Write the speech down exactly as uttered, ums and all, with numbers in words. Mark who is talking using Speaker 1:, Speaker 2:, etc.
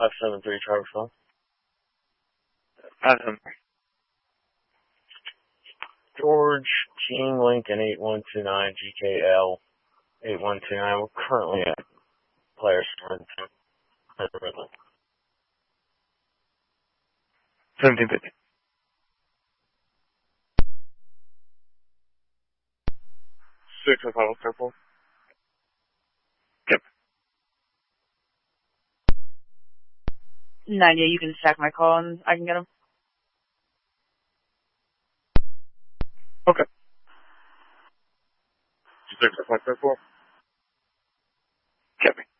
Speaker 1: five seven three Traverse One.
Speaker 2: five seven three.
Speaker 1: George Team Lincoln eight one two nine G K L eight one two nine. We're currently at Players seventeen
Speaker 2: seventeen fifty.
Speaker 1: Six oh five Purple.
Speaker 2: Yep.
Speaker 3: Nadia, you can stack my call and I can get him.
Speaker 2: Okay.
Speaker 1: Six oh five Purple.
Speaker 2: Copy.